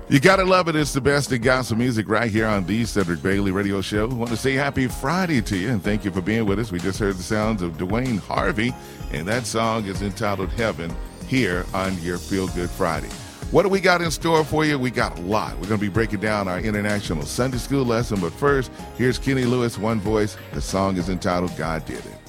You gotta love it. It's the best in gospel music right here on the Cedric Bailey Radio Show. I want to say happy Friday to you and thank you for being with us. We just heard the sounds of Dwayne Harvey, and that song is entitled Heaven here on your Feel Good Friday. What do we got in store for you? We got a lot. We're going to be breaking down our International Sunday School lesson, but first, here's Kenny Lewis, One Voice. The song is entitled God Did It.